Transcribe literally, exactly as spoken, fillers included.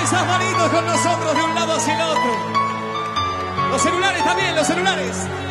esas manitos con nosotros de un lado hacia el otro. Los celulares también, los celulares.